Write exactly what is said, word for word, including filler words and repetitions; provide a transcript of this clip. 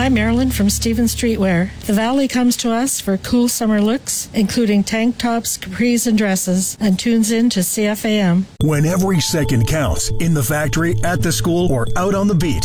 Hi, Marilyn from Stephen Streetwear. The Valley comes to us for cool summer looks, including tank tops, capris, and dresses, and tunes in to C F A M. When every second counts, in the factory, at the school, or out on the beach,